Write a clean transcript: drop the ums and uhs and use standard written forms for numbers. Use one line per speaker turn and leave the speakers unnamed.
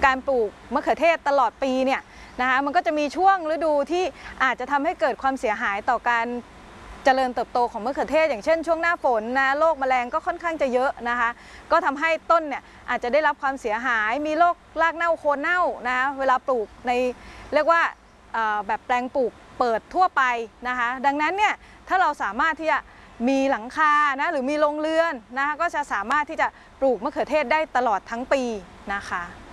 การปลูกมะเขือเทศตลอดปีเนี่ยนะคะมันก็จะมีช่วงฤดูที่อาจจะทำให้เกิดความเสียหายต่อการเจริญเติบโตของมะเขือเทศอย่างเช่นช่วงหน้าฝนนะโรคแมลงก็ค่อนข้างจะเยอะนะคะก็ทำให้ต้นเนี่ยอาจจะได้รับความเสียหายมีโรครากเน่าโคนเน่านะเวลาปลูกในเรียกว่าแบบแปลงปลูกเปิดทั่วไปนะคะดังนั้นเนี่ยถ้าเราสามารถที่จะมีหลังคานะหรือมีโรงเรือนนะคะก็จะสามารถที่จะปลูกมะเขือเทศได้ตลอดทั้งปีนะคะ